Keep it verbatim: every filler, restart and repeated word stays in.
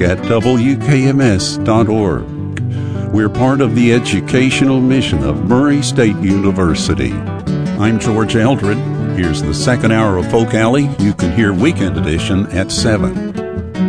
music at W K M S dot org. We're part of the educational mission of Murray State University. I'm George Eldred. Here's the second hour of Folk Alley. You can hear Weekend Edition at seven.